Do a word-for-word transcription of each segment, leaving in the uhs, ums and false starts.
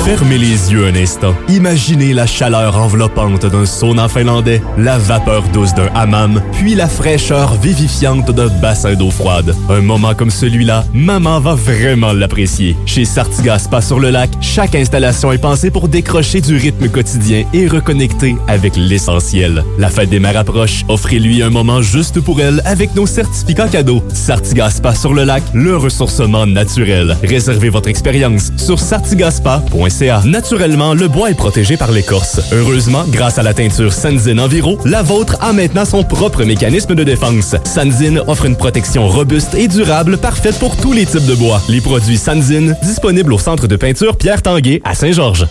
Fermez les yeux un instant. Imaginez la chaleur enveloppante d'un sauna finlandais, la vapeur douce d'un hammam, puis la fraîcheur vivifiante d'un bassin d'eau froide. Un moment comme celui-là, maman va vraiment l'apprécier. Chez Sartigas Spa sur le lac, chaque installation est pensée pour décrocher du rythme quotidien et reconnecter avec l'essentiel. La fête des mères approche. Offrez-lui un moment juste pour elle avec nos certificats cadeaux. Sartigas Spa sur le lac, le ressourcement naturel. Réservez votre expérience sur sartigaspa point c a. Naturellement, le bois est protégé par l'écorce. Heureusement, grâce à la teinture Sanzin Enviro, la vôtre a maintenant son propre mécanisme de défense. Sanzin offre une protection robuste et durable parfaite pour tous les types de bois. Les produits Sanzin, disponibles au centre de peinture Pierre Tanguay à Saint-Georges.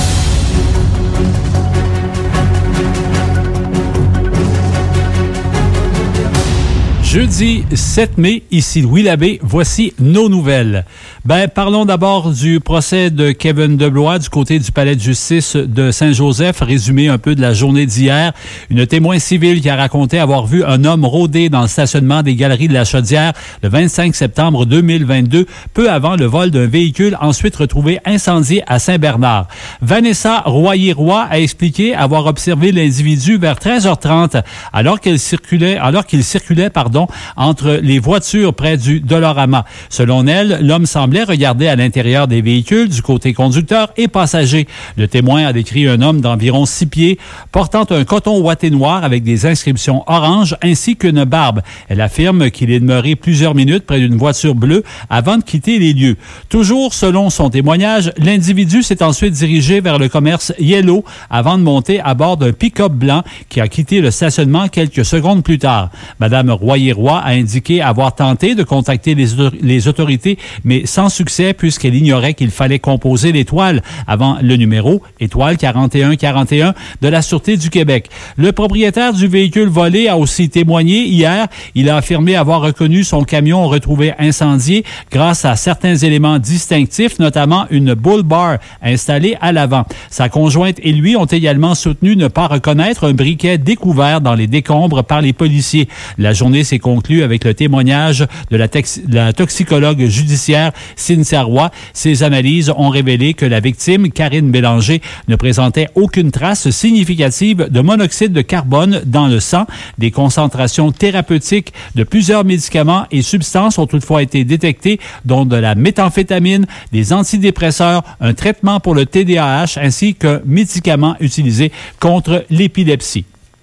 Jeudi sept mai, ici Louis Labbé, voici nos nouvelles. Ben, parlons d'abord du procès de Kevin Deblois du côté du palais de justice de Saint-Joseph. Résumé un peu de la journée d'hier. Une témoin civile qui a raconté avoir vu un homme rôder dans le stationnement des Galeries de la Chaudière le vingt-cinq septembre deux mille vingt-deux, peu avant le vol d'un véhicule ensuite retrouvé incendié à Saint-Bernard. Vanessa Royer-Roy a expliqué avoir observé l'individu vers treize heures trente alors qu'il circulait, alors qu'il circulait, pardon, entre les voitures près du Dolorama. Selon elle, l'homme semblait regarder à l'intérieur des véhicules du côté conducteur et passager. Le témoin a décrit un homme d'environ six pieds portant un coton ouaté noir avec des inscriptions orange ainsi qu'une barbe. Elle affirme qu'il est demeuré plusieurs minutes près d'une voiture bleue avant de quitter les lieux. Toujours selon son témoignage, l'individu s'est ensuite dirigé vers le commerce Yellow avant de monter à bord d'un pick-up blanc qui a quitté le stationnement quelques secondes plus tard. Madame Royer Roy a indiqué avoir tenté de contacter les, les autorités, mais sans succès puisqu'elle ignorait qu'il fallait composer l'étoile avant le numéro étoile quarante et un quarante et un de la Sûreté du Québec. Le propriétaire du véhicule volé a aussi témoigné hier. Il a affirmé avoir reconnu son camion retrouvé incendié grâce à certains éléments distinctifs, notamment une bull bar installée à l'avant. Sa conjointe et lui ont également soutenu ne pas reconnaître un briquet découvert dans les décombres par les policiers. La journée s'est conclue avec le témoignage de la, tex- la toxicologue judiciaire Cynthia Roy. Ses analyses ont révélé que la victime, Karine Bélanger, ne présentait aucune trace significative de monoxyde de carbone dans le sang. Des concentrations thérapeutiques de plusieurs médicaments et substances ont toutefois été détectées, dont de la méthamphétamine, des antidépresseurs, un traitement pour le T D A H ainsi qu'un médicament utilisé contre l'épilepsie.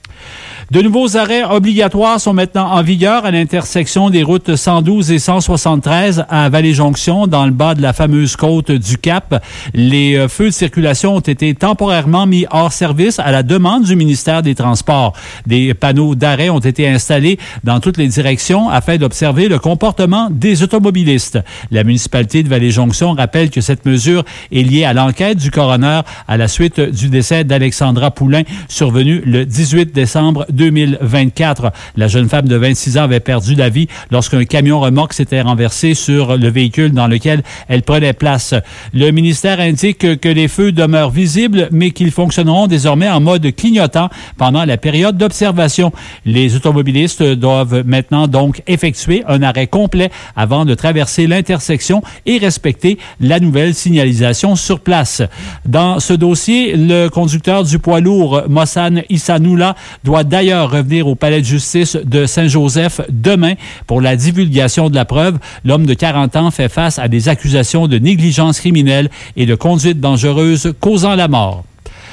De nouveaux arrêts obligatoires sont maintenant en vigueur à l'intersection des routes cent douze et cent soixante-treize à Vallée-Jonction, dans le bas de la fameuse côte du Cap. Les euh, feux de circulation ont été temporairement mis hors service à la demande du ministère des Transports. Des panneaux d'arrêt ont été installés dans toutes les directions afin d'observer le comportement des automobilistes. La municipalité de Vallée-Jonction rappelle que cette mesure est liée à l'enquête du coroner à la suite du décès d'Alexandra Poulain, survenu le dix-huit décembre deux mille vingt-quatre. La jeune femme de vingt-six ans avait perdu la vie lorsqu'un camion remorque s'était renversé sur le véhicule dans lequel elle prenait place. Le ministère indique que les feux demeurent visibles, mais qu'ils fonctionneront désormais en mode clignotant pendant la période d'observation. Les automobilistes doivent maintenant donc effectuer un arrêt complet avant de traverser l'intersection et respecter la nouvelle signalisation sur place. Dans ce dossier, le conducteur du poids lourd Mossan Issanoula doit d'ailleurs revenir au palais de justice de Saint-Joseph demain pour la divulgation de la preuve. L'homme de quarante ans fait face à des accusations de négligence criminelle et de conduite dangereuse causant la mort.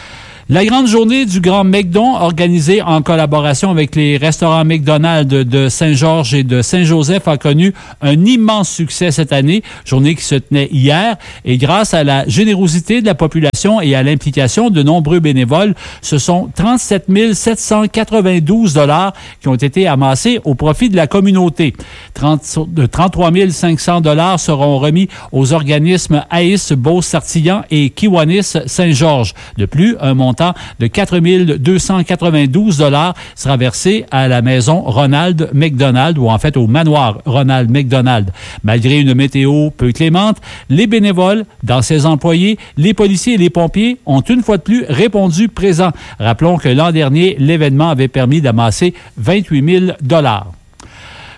La grande journée du Grand McDon, organisée en collaboration avec les restaurants McDonald's de Saint-Georges et de Saint-Joseph, a connu un immense succès cette année, journée qui se tenait hier. Et grâce à la générosité de la population et à l'implication de nombreux bénévoles, ce sont trente-sept mille sept cent quatre-vingt-douze dollars qui ont été amassés au profit de la communauté. trente-trois mille cinq cents dollars seront remis aux organismes Aïs, Beauce-Sartillon et Kiwanis Saint-Georges. De plus, un montant de quatre mille deux cent quatre-vingt-douze dollars sera versé à la maison Ronald McDonald, ou en fait au manoir Ronald McDonald. Malgré une météo peu clémente, les bénévoles, dans ses employés, les policiers et les pompiers ont une fois de plus répondu présent. Rappelons que l'an dernier, l'événement avait permis d'amasser vingt-huit mille dollars.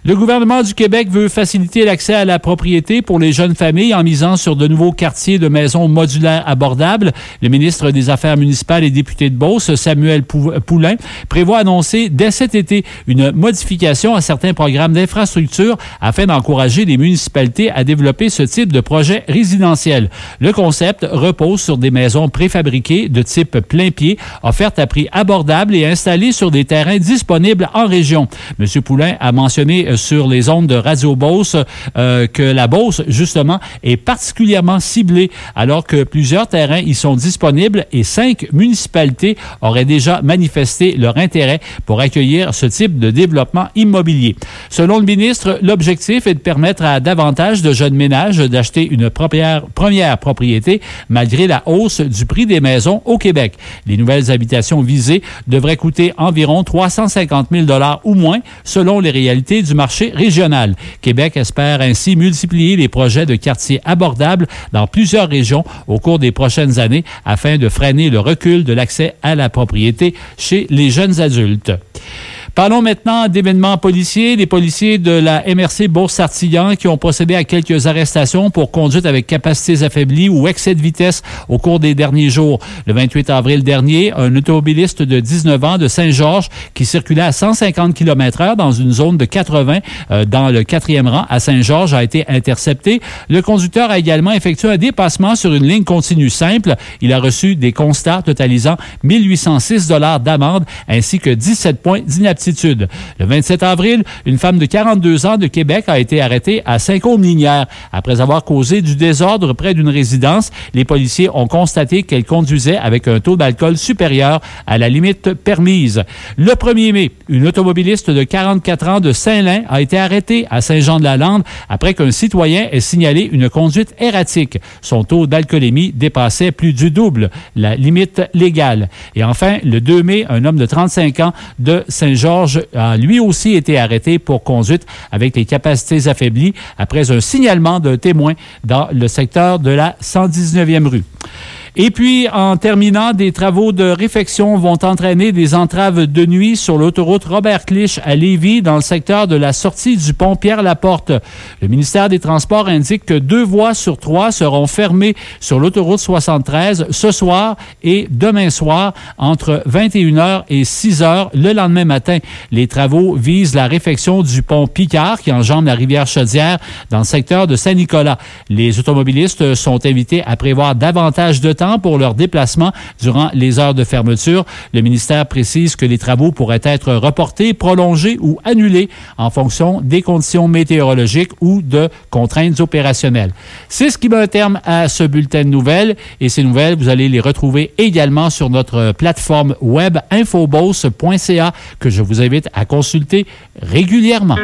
Le gouvernement du Québec veut faciliter l'accès à la propriété pour les jeunes familles en misant sur de nouveaux quartiers de maisons modulaires abordables. Le ministre des Affaires municipales et député de Beauce, Samuel Poulin, prévoit annoncer dès cet été une modification à certains programmes d'infrastructure afin d'encourager les municipalités à développer ce type de projet résidentiel. Le concept repose sur des maisons préfabriquées de type plein-pied, offertes à prix abordable et installées sur des terrains disponibles en région. M. Poulin a mentionné sur les ondes de Radio Beauce euh, que la Beauce, justement, est particulièrement ciblée alors que plusieurs terrains y sont disponibles et cinq municipalités auraient déjà manifesté leur intérêt pour accueillir ce type de développement immobilier. Selon le ministre, l'objectif est de permettre à davantage de jeunes ménages d'acheter une première, première propriété malgré la hausse du prix des maisons au Québec. Les nouvelles habitations visées devraient coûter environ trois cent cinquante mille dollars ou moins selon les réalités du marché régional. Québec espère ainsi multiplier les projets de quartiers abordables dans plusieurs régions au cours des prochaines années afin de freiner le recul de l'accès à la propriété chez les jeunes adultes. Parlons maintenant d'événements policiers. Les policiers de la M R C Beauce-Sartillon qui ont procédé à quelques arrestations pour conduite avec capacités affaiblies ou excès de vitesse au cours des derniers jours. Le vingt-huit avril dernier, un automobiliste de dix-neuf ans de Saint-Georges qui circulait à cent cinquante kilomètres heure dans une zone de quatre-vingts euh, dans le quatrième rang à Saint-Georges a été intercepté. Le conducteur a également effectué un dépassement sur une ligne continue simple. Il a reçu des constats totalisant mille huit cent six dollars d'amende ainsi que dix-sept points d'inaptitude. Le vingt-sept avril, une femme de quarante-deux ans de Québec a été arrêtée à Saint-Côme-Linière. Après avoir causé du désordre près d'une résidence, les policiers ont constaté qu'elle conduisait avec un taux d'alcool supérieur à la limite permise. Le premier mai, une automobiliste de quarante-quatre ans de Saint-Lin a été arrêtée à Saint-Jean-de-la-Lande après qu'un citoyen ait signalé une conduite erratique. Son taux d'alcoolémie dépassait plus du double la limite légale. Et enfin, le deux mai, un homme de trente-cinq ans de Saint-Georges a lui aussi été arrêté pour conduite avec les capacités affaiblies après un signalement d'un témoin dans le secteur de la cent dix-neuvième rue. Et puis, en terminant, des travaux de réfection vont entraîner des entraves de nuit sur l'autoroute Robert-Clich à Lévis, dans le secteur de la sortie du pont Pierre-Laporte. Le ministère des Transports indique que deux voies sur trois seront fermées sur l'autoroute soixante-treize ce soir et demain soir entre vingt et une heures et six heures le lendemain matin. Les travaux visent la réfection du pont Picard qui enjambe la rivière Chaudière dans le secteur de Saint-Nicolas. Les automobilistes sont invités à prévoir davantage de temps pour leur déplacement durant les heures de fermeture. Le ministère précise que les travaux pourraient être reportés, prolongés ou annulés en fonction des conditions météorologiques ou de contraintes opérationnelles. C'est ce qui met un terme à ce bulletin de nouvelles et ces nouvelles, vous allez les retrouver également sur notre plateforme web infobose point c a que je vous invite à consulter régulièrement.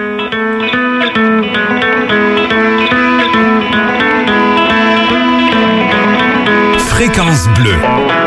Fréquence bleue.